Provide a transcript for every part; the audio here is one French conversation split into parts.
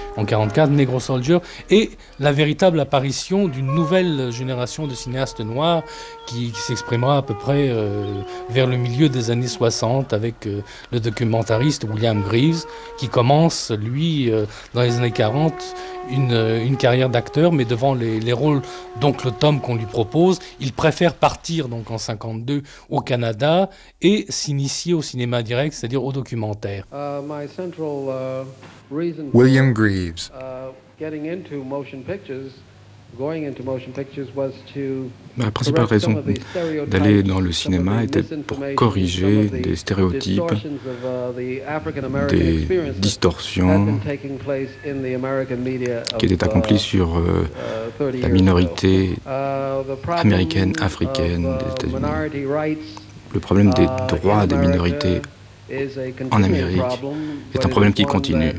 en 1944, Negro Soldier, et la véritable apparition d'une nouvelle génération de cinéastes noirs qui s'exprimera à peu près vers le milieu des années 60 avec le documentariste William Greaves qui commence, lui, dans les années 40, une carrière d'acteur, mais devant les rôles d'Oncle Tom qu'on lui propose, il préfère partir donc en 52 au Canada et s'initier au cinéma direct, c'est-à-dire au documentaire. William Greaves. Ma principale raison d'aller dans le cinéma était pour corriger des stéréotypes, des distorsions qui étaient accomplies sur la minorité américaine, africaine des États-Unis. Le problème des droits des minorités en Amérique est un problème qui continue,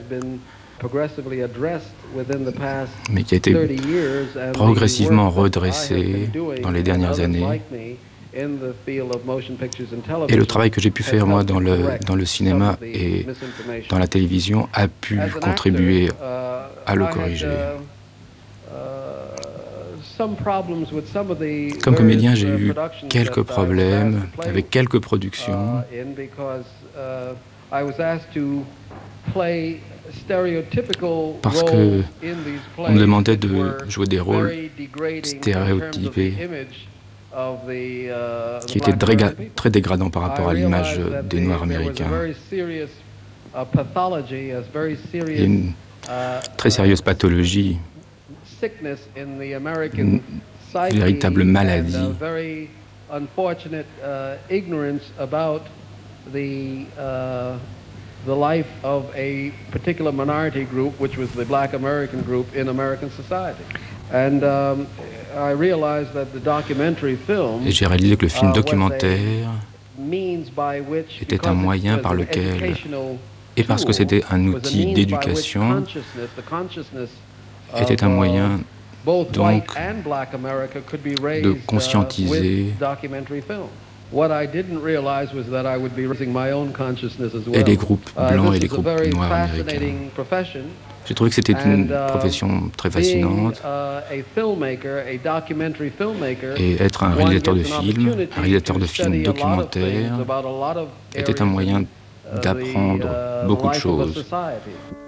mais qui a été progressivement redressé dans les dernières années. Et le travail que j'ai pu faire, moi, dans le cinéma et dans la télévision a pu contribuer à le corriger. Comme comédien, j'ai eu quelques problèmes avec quelques productions parce que on me demandait de jouer des rôles stéréotypés qui étaient très dégradants par rapport à l'image des Noirs américains. Il y a une très sérieuse pathologie, une véritable maladie. The life of a particular minority group, which was the Black American group in American society. And I realized that the documentary film, et j'ai réalisé que le film documentaire était un moyen par lequel, et parce que c'était un outil d'éducation, était un moyen donc de conscientiser et les groupes blancs et les groupes noirs américains. J'ai trouvé que c'était une profession très fascinante. Et être un réalisateur de films documentaires, était un moyen d'apprendre beaucoup de choses.